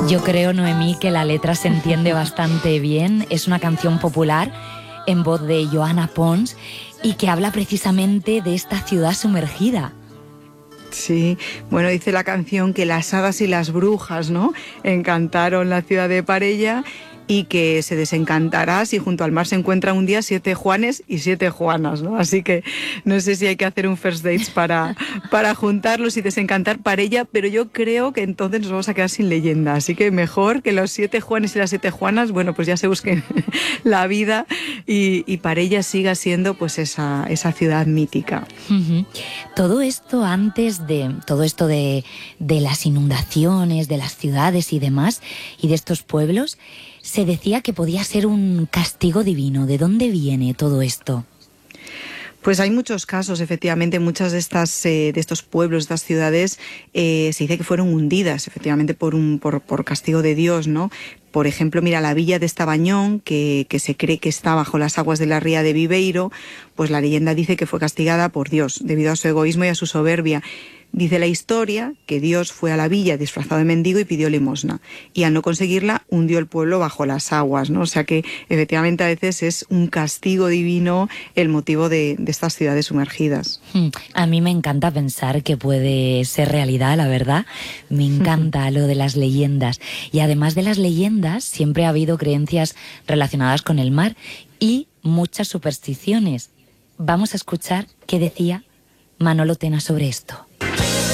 Yo creo, Noemí, que la letra se entiende bastante bien. Es una canción popular en voz de Joana Pons y que habla precisamente de esta ciudad sumergida. Sí, bueno, dice la canción que las hadas y las brujas, ¿no?, encantaron la ciudad de Parella y que se desencantará si junto al mar se encuentran un día 7 Juanes y 7 Juanas, ¿no? Así que no sé si hay que hacer un first dates para juntarlos y desencantar Parella, pero yo creo que entonces nos vamos a quedar sin leyenda, así que mejor que los 7 Juanes y las 7 Juanas, bueno, pues ya se busquen la vida y Parella siga siendo pues esa ciudad mítica. Uh-huh. Todo esto antes de todo esto de las inundaciones, de las ciudades y demás, y de estos pueblos, se decía que podía ser un castigo divino. ¿De dónde viene todo esto? Pues hay muchos casos, efectivamente, muchas de estos pueblos, estas ciudades, se dice que fueron hundidas, efectivamente, por castigo de Dios, ¿no? Por ejemplo, mira, la villa de Estabañón, que se cree que está bajo las aguas de la ría de Viveiro, pues la leyenda dice que fue castigada por Dios, debido a su egoísmo y a su soberbia. Dice la historia que Dios fue a la villa disfrazado de mendigo y pidió limosna. Y al no conseguirla, hundió el pueblo bajo las aguas, ¿no? O sea que, efectivamente, a veces es un castigo divino el motivo de estas ciudades sumergidas. A mí me encanta pensar que puede ser realidad, la verdad. Me encanta lo de las leyendas. Y además de las leyendas, siempre ha habido creencias relacionadas con el mar y muchas supersticiones. Vamos a escuchar qué decía Manolo Tena sobre esto.